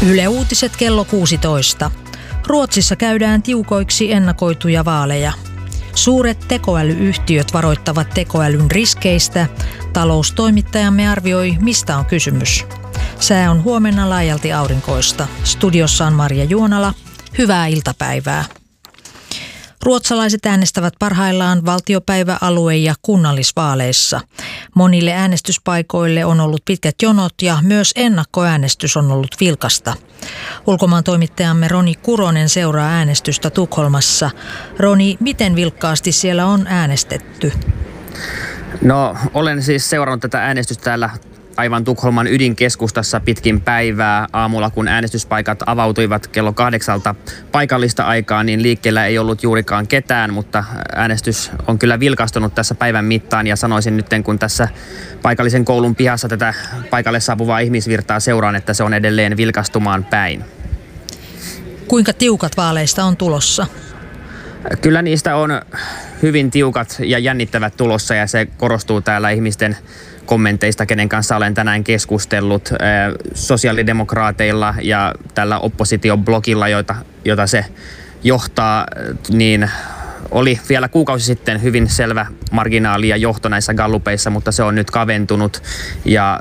Yle Uutiset kello 16. Ruotsissa käydään tiukoiksi ennakoituja vaaleja. Suuret tekoälyyhtiöt varoittavat tekoälyn riskeistä. Taloustoimittajamme arvioi, mistä on kysymys. Sää on huomenna laajalti aurinkoista. Studiossa on Marja Juonala. Hyvää iltapäivää. Ruotsalaiset äänestävät parhaillaan valtiopäivä-, alue- ja kunnallisvaaleissa. Monille äänestyspaikoille on ollut pitkät jonot ja myös ennakkoäänestys on ollut vilkasta. Ulkomaan toimittajamme Roni Kuronen seuraa äänestystä Tukholmassa. Roni, miten vilkkaasti siellä on äänestetty? No, olen siis seurannut tätä äänestystä täällä aivan Tukholman ydinkeskustassa pitkin päivää. Aamulla, kun äänestyspaikat avautuivat kello 8 paikallista aikaa, niin liikkeellä ei ollut juurikaan ketään, mutta äänestys on kyllä vilkastunut tässä päivän mittaan ja sanoisin nyt, kun tässä paikallisen koulun pihassa tätä paikalle saapuvaa ihmisvirtaa seuraan, että se on edelleen vilkastumaan päin. Kuinka tiukat vaaleista on tulossa? Kyllä niistä on hyvin tiukat ja jännittävät tulossa ja se korostuu täällä ihmisten kommenteista, kenen kanssa olen tänään keskustellut. Sosiaalidemokraateilla ja tällä oppositioblogilla, jota se johtaa, niin oli vielä kuukausi sitten hyvin selvä marginaali ja johto näissä gallupeissa, mutta se on nyt kaventunut ja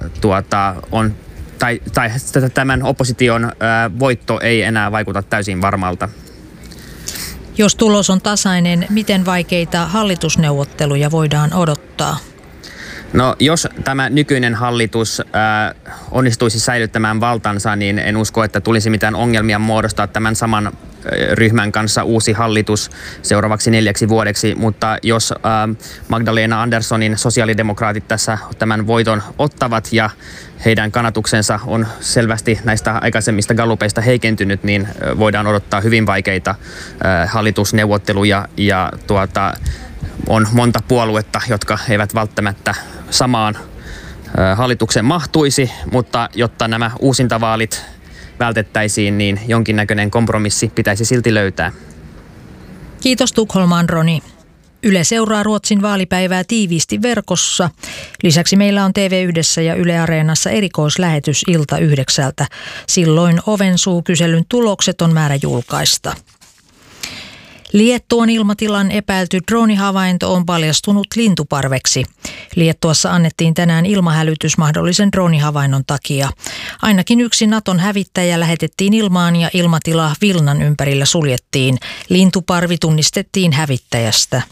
tämän opposition voitto ei enää vaikuta täysin varmalta. Jos tulos on tasainen, miten vaikeita hallitusneuvotteluja voidaan odottaa? No, jos tämä nykyinen hallitus onnistuisi säilyttämään valtansa, niin en usko, että tulisi mitään ongelmia muodostaa tämän saman ryhmän kanssa uusi hallitus seuraavaksi 4 vuodeksi. Mutta jos Magdalena Anderssonin sosiaalidemokraatit tässä tämän voiton ottavat ja heidän kannatuksensa on selvästi näistä aikaisemmista gallupeista heikentynyt, niin voidaan odottaa hyvin vaikeita hallitusneuvotteluja ja on monta puoluetta, jotka eivät välttämättä samaan hallitukseen mahtuisi, mutta jotta nämä uusintavaalit vältettäisiin, niin jonkinnäköinen kompromissi pitäisi silti löytää. Kiitos Tukholmaan, Roni. Yle seuraa Ruotsin vaalipäivää tiiviisti verkossa. Lisäksi meillä on TV1 ja Yle Areenassa erikoislähetys ilta 9. Silloin Ovensuukyselyn tulokset on määrä julkaista. Liettuan ilmatilan epäilty droonihavainto on paljastunut lintuparveksi. Liettuassa annettiin tänään ilmahälytys mahdollisen droonihavainnon takia. Ainakin yksi Naton hävittäjä lähetettiin ilmaan ja ilmatila Vilnan ympärillä suljettiin. Lintuparvi tunnistettiin hävittäjästä.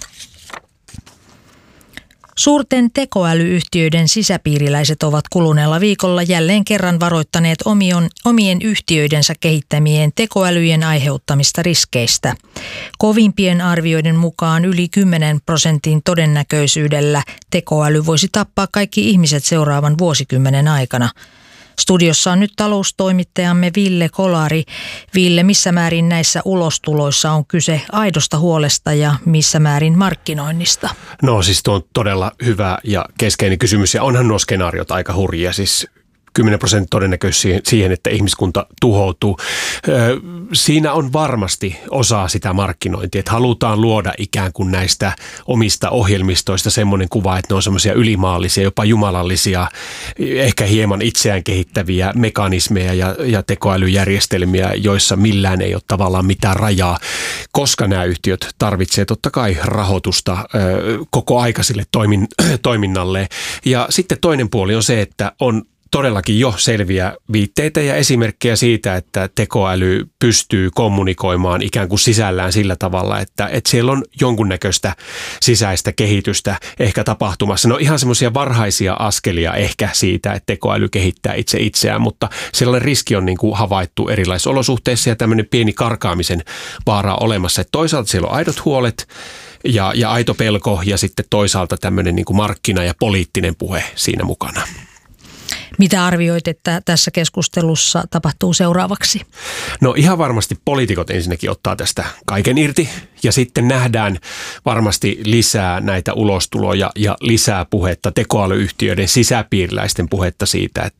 Suurten tekoälyyhtiöiden sisäpiiriläiset ovat kuluneella viikolla jälleen kerran varoittaneet omien yhtiöidensä kehittämien tekoälyjen aiheuttamista riskeistä. Kovimpien arvioiden mukaan yli 10% todennäköisyydellä tekoäly voisi tappaa kaikki ihmiset seuraavan vuosikymmenen aikana. Studiossa on nyt taloustoimittajamme Ville Kolari. Ville, missä määrin näissä ulostuloissa on kyse aidosta huolesta ja missä määrin markkinoinnista? No siis tuo on todella hyvä ja keskeinen kysymys ja onhan nuo skenaariot aika hurjia. Siis 10% todennäköisesti siihen, että ihmiskunta tuhoutuu. Siinä on varmasti osa sitä markkinointia, että halutaan luoda ikään kuin näistä omista ohjelmistoista semmoinen kuva, että ne on semmoisia ylimaallisia, jopa jumalallisia, ehkä hieman itseään kehittäviä mekanismeja ja tekoälyjärjestelmiä, joissa millään ei ole tavallaan mitään rajaa, koska nämä yhtiöt tarvitsevat totta kai rahoitusta koko aikaiselle toiminnalle. Ja sitten toinen puoli on se, että on todellakin jo selviä viitteitä ja esimerkkejä siitä, että tekoäly pystyy kommunikoimaan ikään kuin sisällään sillä tavalla, että siellä on jonkunnäköistä sisäistä kehitystä ehkä tapahtumassa. No ihan semmoisia varhaisia askelia ehkä siitä, että tekoäly kehittää itseään, mutta sellainen riski on niin kuin havaittu erilaisissa olosuhteissa ja tämmöinen pieni karkaamisen vaara olemassa. Että toisaalta siellä on aidot huolet ja aito pelko ja sitten toisaalta tämmöinen niin kuin markkina- ja poliittinen puhe siinä mukana. Mitä arvioit, että tässä keskustelussa tapahtuu seuraavaksi? No ihan varmasti poliitikot ensinnäkin ottaa tästä kaiken irti ja sitten nähdään varmasti lisää näitä ulostuloja ja lisää puhetta tekoälyyhtiöiden sisäpiiriläisten puhetta siitä,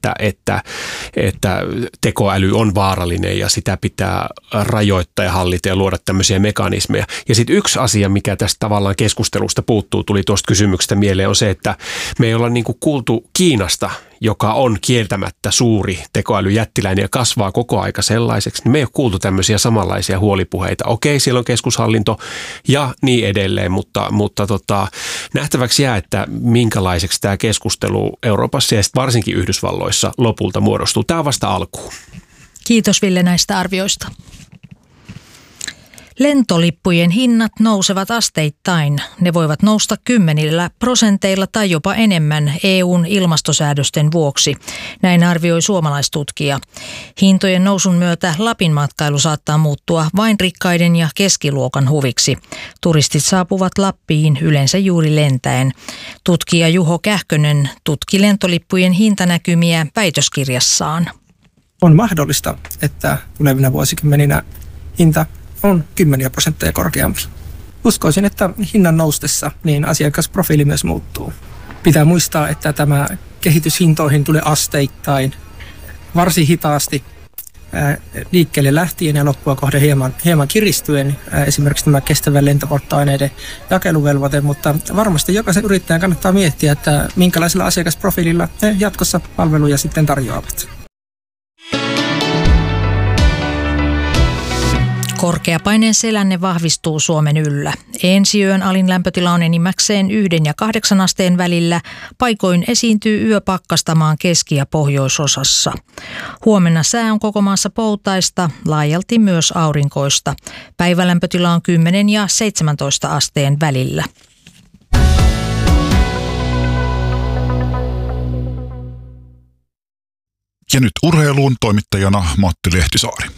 että tekoäly on vaarallinen ja sitä pitää rajoittaa ja hallita ja luoda tämmöisiä mekanismeja. Ja sitten yksi asia, mikä tästä tavallaan keskustelusta puuttuu, tuli tuosta kysymyksestä mieleen, on se, että me ei olla niin kuin kuultu Kiinasta joka on kieltämättä suuri tekoälyjättiläinen ja kasvaa koko aika sellaiseksi, niin me ei ole kuultu tämmöisiä samanlaisia huolipuheita. Okei, siellä on keskushallinto ja niin edelleen, mutta nähtäväksi jää, että minkälaiseksi tämä keskustelu Euroopassa ja varsinkin Yhdysvalloissa lopulta muodostuu. Tämä on vasta alkuun. Kiitos Ville näistä arvioista. Lentolippujen hinnat nousevat asteittain. Ne voivat nousta 10% tai jopa enemmän EU:n ilmastosäädösten vuoksi. Näin arvioi suomalaistutkija. Hintojen nousun myötä Lapin matkailu saattaa muuttua vain rikkaiden ja keskiluokan huviksi. Turistit saapuvat Lappiin yleensä juuri lentäen. Tutkija Juho Kähkönen tutki lentolippujen hintanäkymiä väitöskirjassaan. On mahdollista, että tulevina vuosikymmeninä hinta on 10% korkeampi. Uskoisin, että hinnan noustessa niin asiakasprofiili myös muuttuu. Pitää muistaa, että tämä kehitys hintoihin tulee asteittain, varsin hitaasti liikkeelle lähtien ja loppua kohden hieman kiristyen. Esimerkiksi tämä kestävän lentopolttoaineiden jakeluvelvoite, mutta varmasti jokaisen yrittäjän kannattaa miettiä, että minkälaisella asiakasprofiililla ne jatkossa palveluja sitten tarjoavat. Korkeapaineen selänne vahvistuu Suomen yllä. Ensi yön alin lämpötila on enimmäkseen 1 ja 8 asteen välillä. Paikoin esiintyy yöpakkastamaan keski- ja pohjoisosassa. Huomenna sää on koko maassa poutaista, laajalti myös aurinkoista. Päivälämpötila on 10 ja 17 asteen välillä. Ja nyt urheiluun toimittajana Matti Lehtisaari.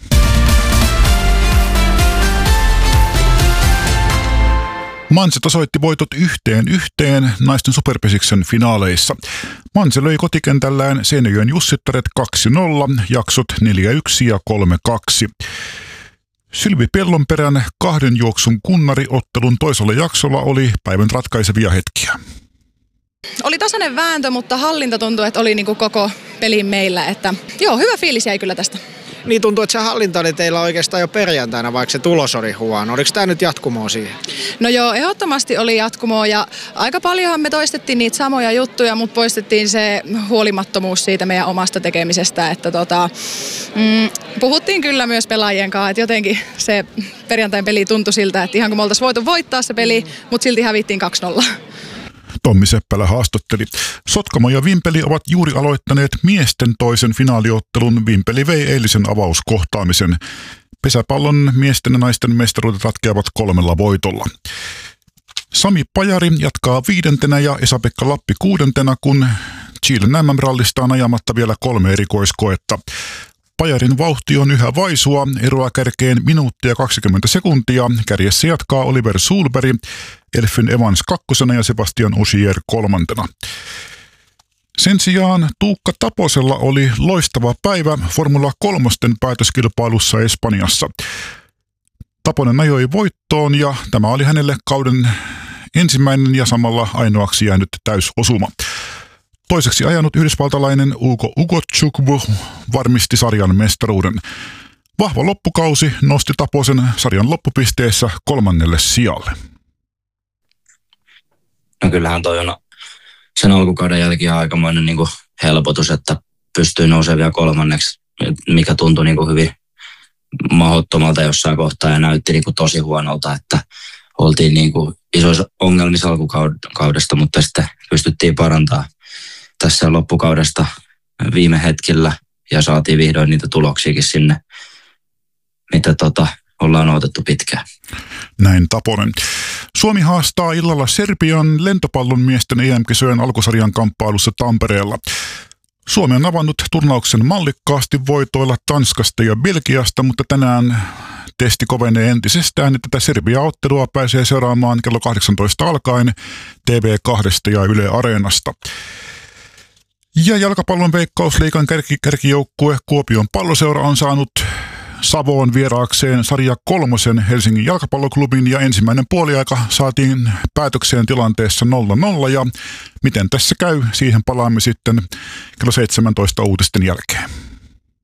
Manse tasoitti voitot 1-1 naisten superpesiksen finaaleissa. Manse löi kotikentällään Seinäjoen Jussittaret 2-0, jaksot 4-1 ja 3-2. Sylvi Pellonperän 2 juoksun kunnari ottelun toisella jaksolla oli päivän ratkaisevia hetkiä. Oli tasainen vääntö, mutta hallinta tuntui, että oli niinku koko pelin meillä. Että, joo, hyvä fiilis jäi kyllä tästä. Niin tuntuu, että se hallinta oli teillä oikeastaan jo perjantaina, vaikka se tulos oli huono. Oliko tämä nyt jatkumoa siihen? No joo, ehdottomasti oli jatkumoa ja aika paljonhan me toistettiin niitä samoja juttuja, mutta poistettiin se huolimattomuus siitä meidän omasta tekemisestä. Että puhuttiin kyllä myös pelaajien kanssa, että jotenkin se perjantain peli tuntui siltä, että ihan kun me oltaisiin voitu voittaa se peli, mutta silti hävittiin 2-0. Tommi Seppälä haastatteli. Sotkamo ja Vimpeli ovat juuri aloittaneet miesten toisen finaaliottelun. Vimpeli vei eilisen avauskohtaamisen. Pesäpallon miesten ja naisten mestaruudet ratkeavat 3 voitolla. Sami Pajari jatkaa 5. ja Esa-Pekka Lappi 6, kun Chilen MM-rallista on ajamatta vielä 3 erikoiskoetta. Pajarin vauhti on yhä vaisua, eroa kärkeen minuuttia 20 sekuntia. Kärjessä jatkaa Oliver Sulberg, Elfyn Evans 2 ja Sebastian Ogier 3. Sen sijaan Tuukka Taposella oli loistava päivä Formula 3 päätöskilpailussa Espanjassa. Taponen ajoi voittoon ja tämä oli hänelle kauden ensimmäinen ja samalla ainoaksi jäänyt täysosuma. Toiseksi ajanut yhdysvaltalainen Ugo Ugotchukwu varmisti sarjan mestaruuden. Vahva loppukausi nosti Taposen sarjan loppupisteessä 3. sijalle. No kyllähän toi on sen alkukauden jälkeen aikamoinen niin kuin helpotus, että pystyy nousemaan vielä 3, mikä tuntui niin kuin hyvin mahdottomalta jossain kohtaa ja näytti niin kuin tosi huonolta, että oltiin niin kuin isoissa ongelmissa alkukaudesta, mutta sitten pystyttiin parantamaan tässä loppukaudesta viime hetkellä ja saatiin vihdoin niitä tuloksiakin sinne, mitä ollaan odotettu pitkään. Näin Taponen. Suomi haastaa illalla Serbian lentopallon miesten EM-kisojen alkusarjan kamppailussa Tampereella. Suomi on avannut turnauksen mallikkaasti voitoilla Tanskasta ja Belgiasta, mutta tänään testi kovenee entisestään, että tätä Serbia-ottelua pääsee seuraamaan kello 18 alkaen TV2 ja Yle Areenasta. Ja jalkapallon Veikkausliigan kärkijoukkue Kuopion Palloseura on saanut Savoon vieraakseen sarja 3 Helsingin jalkapalloklubin ja ensimmäinen puoliaika saatiin päätökseen tilanteessa 0-0 ja miten tässä käy, siihen palaamme sitten kello 17 uutisten jälkeen.